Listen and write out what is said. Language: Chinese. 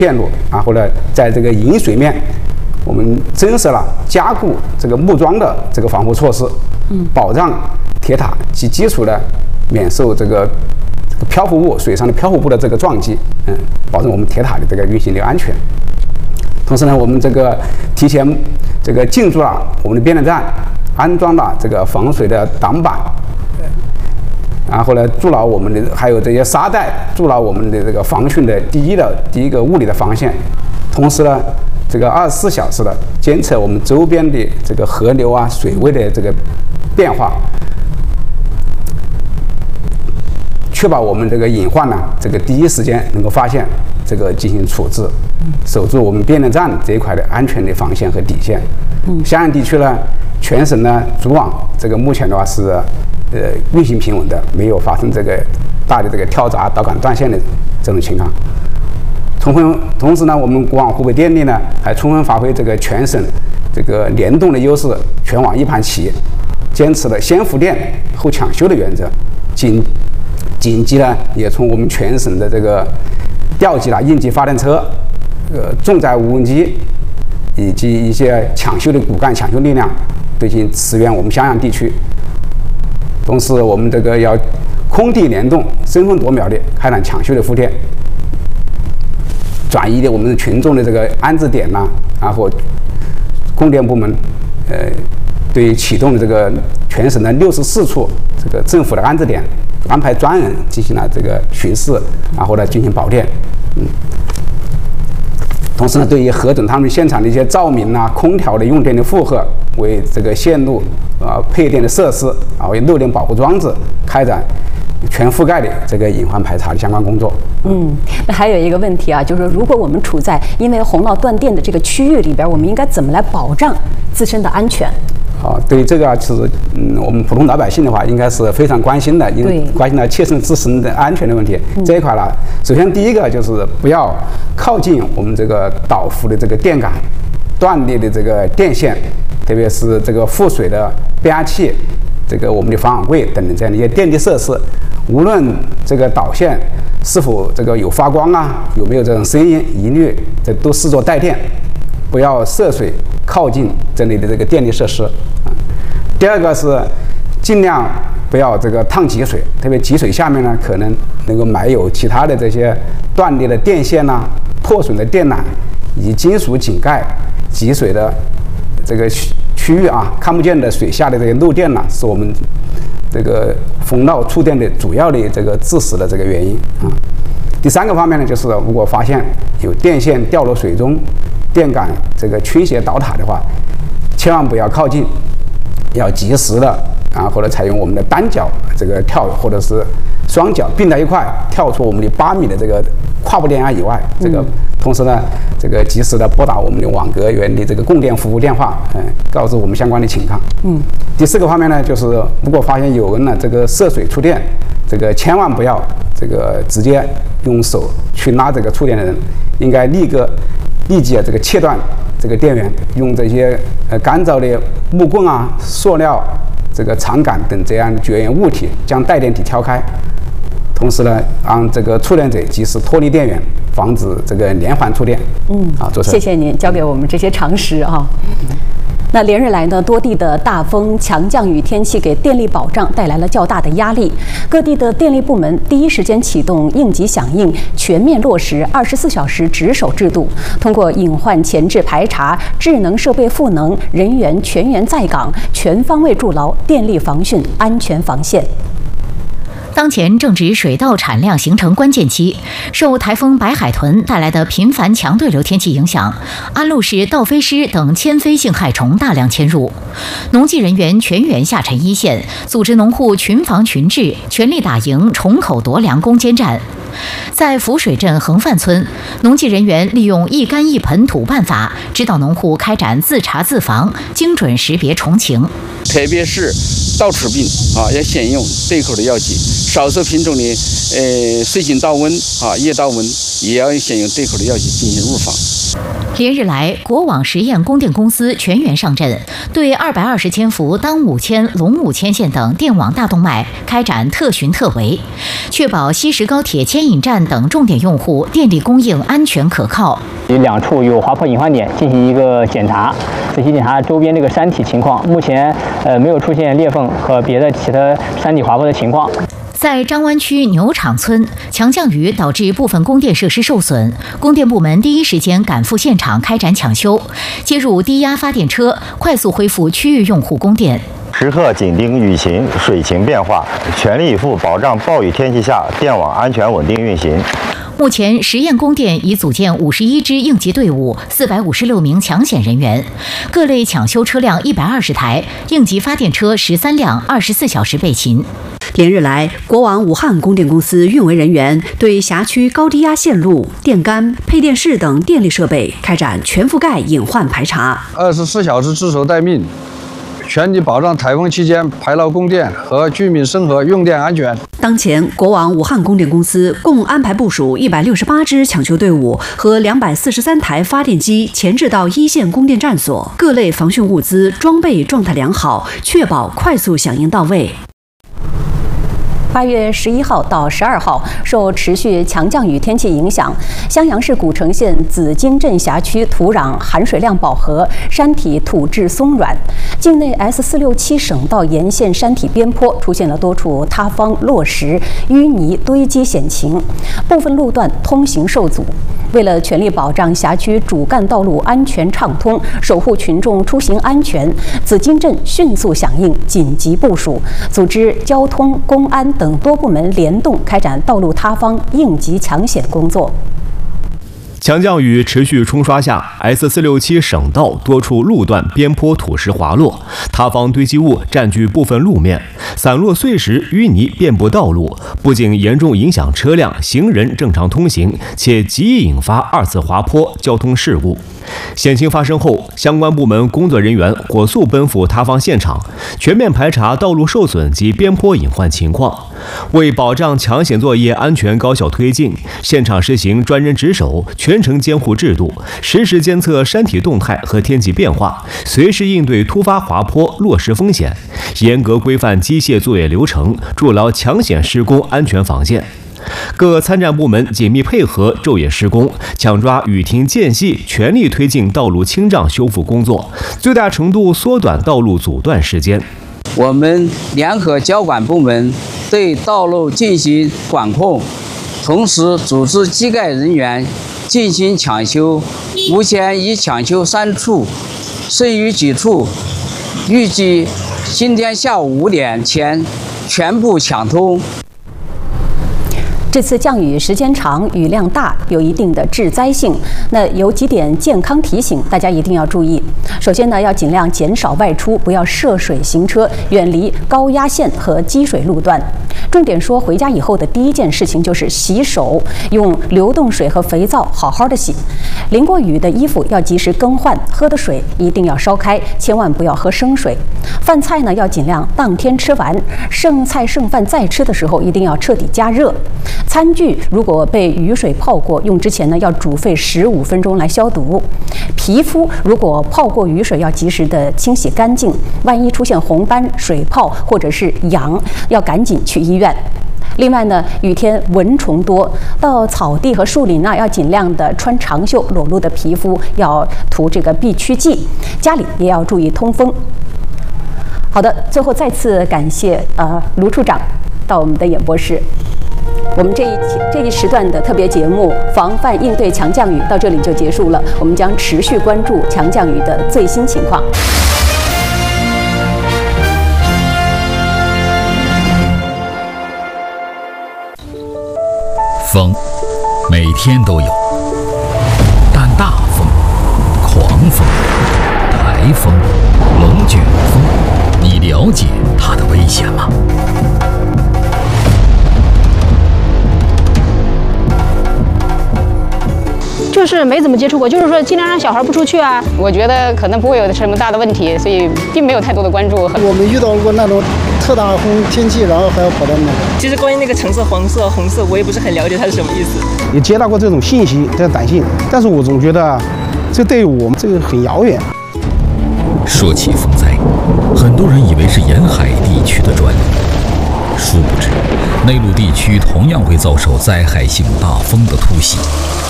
线路，然后呢，在这个引水面，我们增设了加固这个木桩的这个防护措施，保障铁塔及基础的免受这个漂浮物水上的漂浮物的这个撞击，保证我们铁塔的这个运行的安全。同时呢，我们这个提前这个进驻了我们的变电站，安装了这个防水的挡板，然后呢，筑牢我们的还有这些沙袋，筑牢我们的这个防汛的第一个物理的防线。同时呢，这个24小时的监测我们周边的这个河流啊、水位的这个变化，确保我们这个隐患呢，这个第一时间能够发现，这个进行处置，守住我们变电站这一块的安全的防线和底线。襄阳地区呢，全省呢主网这个目前的话是运行平稳的，没有发生这个大的这个跳闸、导管断线的这种情况。同时呢，我们国网湖北电力呢还充分发挥这个全省这个联动的优势，全网一盘棋，坚持了先复电后抢修的原则，紧急呢也从我们全省的这个调集了应急发电车、重载无人机以及一些抢修的骨干抢修力量，对进驰援我们襄阳地区。同时，我们这个要空地联动，争分夺秒的开展抢修的复电，转移的我们群众的这个安置点呐，然后供电部门对启动的这个全省的64处这个政府的安置点，安排专人进行了这个巡视，然后呢进行保电。同时呢，对于核准他们现场的一些照明啊、空调的用电的负荷，为这个线路配电的设施啊，为漏电保护装置开展全覆盖的这个隐患排查的相关工作。 那还有一个问题啊，就是如果我们处在因为洪涝断电的这个区域里边，我们应该怎么来保障自身的安全？ 对于这个其实我们普通老百姓的话，应该是非常关心的，因为关心到切身自身的安全的问题。这一块呢，首先第一个就是不要靠近我们这个导浮的这个电杆、断裂的这个电线，特别是这个覆水的变压器、这个我们的防网柜等等这样的一些电力设施，无论这个导线是否这个有发光啊，有没有这种声音，一律这都视作带电，不要涉水靠近这类的这个电力设施。第二个是尽量不要这个烫积水，特别积水下面呢可能够埋有其他的这些断裂的电线呐、破损的电缆以及金属井盖积水的这个区域啊，看不见的水下的这个漏电呢，是我们这个风涝触电的主要的这个致死的这个原因啊。第三个方面呢，就是如果发现有电线掉落水中、电杆这个倾斜倒塌的话，千万不要靠近，要及时的，然后呢采用我们的单脚这个跳或者是双脚并在一块，跳出我们的8米的这个跨步电压以外，这个同时呢，这个及时的拨打我们的网格员的这个供电服务电话，告知我们相关的情况。第四个方面呢，就是如果发现有人呢这个涉水触电，这个千万不要这个直接用手去拉这个触电的人，应该立即这个切断这个电源，用这些干燥的木棍啊、塑料、这个长杆等这样的绝缘物体将带电体挑开，同时呢，让这个触电者及时脱离电源，防止这个连环触电。 谢谢您教给我们这些常识啊。那连日来呢，多地的大风、强降雨天气给电力保障带来了较大的压力。各地的电力部门第一时间启动应急响应，全面落实24小时值守制度，通过隐患前置排查、智能设备赋能、人员全员在岗，全方位筑牢电力防汛安全防线。 当前正值水稻产量形成关键期，受台风白海豚带来的频繁强对流天气影响，安陆市稻飞虱等迁飞性害虫大量迁入，农技人员全员下沉一线，组织农户群防群治，全力打赢虫口夺粮攻坚战。在浮水镇横范村，农技人员利用一竿一盆土办法，指导农户开展自查自防，精准识别虫情。 特别是稻齿病要先用对口的药剂；少数品种的水性稻瘟夜稻瘟也要先用对口的药剂进行预防。 连日来，国网实验供电公司全员上阵，对220千伏当5000、龙5000线等电网大动脉开展特巡特围，确保西石高铁牵引站等重点用户电力供应安全可靠。 2处有滑坡隐患点进行一个检查，仔细检查周边这个山体情况，目前没有出现裂缝和别的其他山体滑坡的情况。 在张湾区牛场村，强降雨导致部分供电设施受损，供电部门第一时间赶赴现场开展抢修，接入低压发电车，快速恢复区域用户供电。 时刻紧盯雨情、水情变化，全力以赴保障暴雨天气下电网安全稳定运行。 目前，实验供电已组建51支应急队伍，456名抢险人员，各类抢修车辆120台，应急发电车13辆，24小时备勤。 连日来，国网武汉供电公司运维人员对辖区高低压线路、电杆、配电室等电力设备开展全覆盖隐患排查 ，24小时值守待命，全力保障台风期间排涝供电和居民生活用电安全。 当前，国网武汉供电公司共安排部署168支抢修队伍和243台发电机前置到一线供电站所，各类防汛物资装备状态良好，确保快速响应到位。8月11号到12号，受持续强降雨天气影响，襄阳市古城县紫金镇辖区土壤含水量饱和，山体土质松软，境内 S467省道沿线山体边坡出现了多处塌方、落石、淤泥堆积险情，部分路段通行受阻。为了全力保障辖区主干道路安全畅通，守护群众出行安全，紫金镇迅速响应紧急部署，组织交通、公安等多部门联动开展道路塌方应急抢险工作。 强降雨持续冲刷下 ，S467省道多处路段边坡土石滑落，塌方堆积物占据部分路面，散落碎石、淤泥遍布道路，不仅严重影响车辆、行人正常通行，且极易引发2次滑坡交通事故。险情发生后，相关部门工作人员火速奔赴塌方现场，全面排查道路受损及边坡隐患情况。为保障抢险作业安全高效推进，现场实行专人值守、全程监护制度，实时监测山体动态和天气变化，随时应对突发滑坡、落石风险，严格规范机械作业流程，筑牢抢险施工安全防线。各参战部门紧密配合，昼夜施工，抢抓雨停间隙，全力推进道路清障修复工作，最大程度缩短道路阻断时间。 我们联合交管部门对道路进行管控，同时组织机盖人员进行抢修，目前已抢修3处，剩余几处预计今天下午5点前全部抢通。 这次降雨时间长、雨量大，有一定的致灾性。那有几点健康提醒，大家一定要注意。首先呢，要尽量减少外出，不要涉水行车，远离高压线和积水路段。重点说，回家以后的第一件事情就是洗手，用流动水和肥皂好好的洗。淋过雨的衣服要及时更换，喝的水一定要烧开，千万不要喝生水。饭菜呢要尽量当天吃完，剩菜剩饭再吃的时候一定要彻底加热。餐具如果被雨水泡过，用之前呢要煮沸15分钟来消毒。皮肤如果泡过雨水，要及时的清洗干净，万一出现红斑、水泡或者是痒，要赶紧去医院。另外呢，雨天蚊虫多，到草地和树林呢要尽量的穿长袖，裸露的皮肤要涂这个避驱剂，家里也要注意通风。好的，最后再次感谢卢处长到我们的演播室。我们这一时段的特别节目《防范应对强降雨》到这里就结束了，我们将持续关注强降雨的最新情况。 风每天都有，但大风、狂风、台风、龙卷风，你了解它的危险吗？ 就是没怎么接触过，就是说尽量让小孩不出去啊。我觉得可能不会有什么大的问题，所以并没有太多的关注。 我们遇到过那种特大风天气，然后还要跑到那个。 其实关于那个橙色、黄色、红色，我也不是很了解它是什么意思。 也接到过这种信息，这短信，但是我总觉得这对于我们这个很遥远。 说起风灾，很多人以为是沿海地区的专利，殊不知内陆地区同样会遭受灾害性大风的突袭。